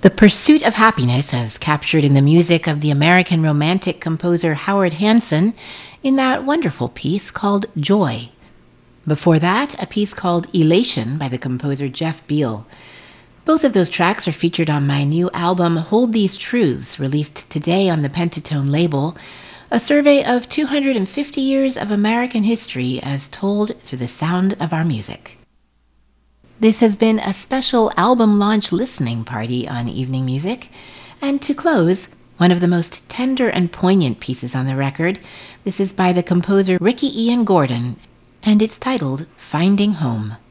The pursuit of happiness, as captured in the music of the American Romantic composer Howard Hanson in that wonderful piece called Joy. Before that, a piece called Elation by the composer Jeff Beal. Both of those tracks are featured on my new album Hold These Truths, released today on the Pentatone label, a survey of 250 years of American history as told through the sound of our music. This has been a special album launch listening party on Evening Music, and to close, one of the most tender and poignant pieces on the record. This is by the composer Ricky Ian Gordon, and it's titled Finding Home.